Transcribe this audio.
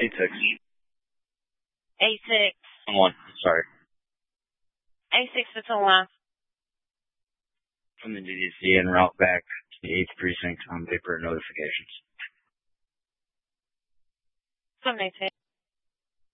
8-6. A6. 1, sorry. A6 to 1. From the DDC and route back to the 8th precinct on paper notifications. From 8